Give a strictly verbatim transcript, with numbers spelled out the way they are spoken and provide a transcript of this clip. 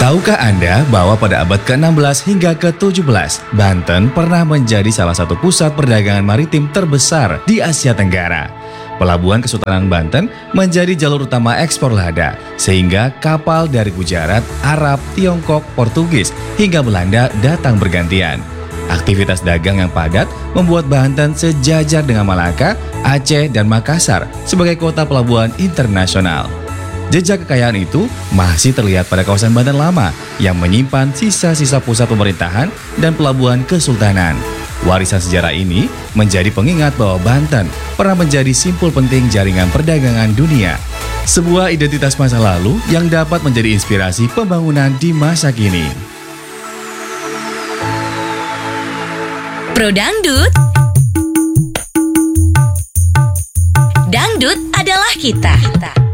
Tahukah Anda bahwa pada abad ke enam belas hingga ke tujuh belas, Banten pernah menjadi salah satu pusat perdagangan maritim terbesar di Asia Tenggara. Pelabuhan Kesultanan Banten menjadi jalur utama ekspor lada, sehingga kapal dari Gujarat, Arab, Tiongkok, Portugis, hingga Belanda datang bergantian. Aktivitas dagang yang padat membuat Banten sejajar dengan Malaka, Aceh, dan Makassar sebagai kota pelabuhan internasional. Jejak kekayaan itu masih terlihat pada kawasan Banten Lama yang menyimpan sisa-sisa pusat pemerintahan dan pelabuhan kesultanan. Warisan sejarah ini menjadi pengingat bahwa Banten pernah menjadi simpul penting jaringan perdagangan dunia. Sebuah identitas masa lalu yang dapat menjadi inspirasi pembangunan di masa kini. Pro Dangdut. Dangdut adalah kita.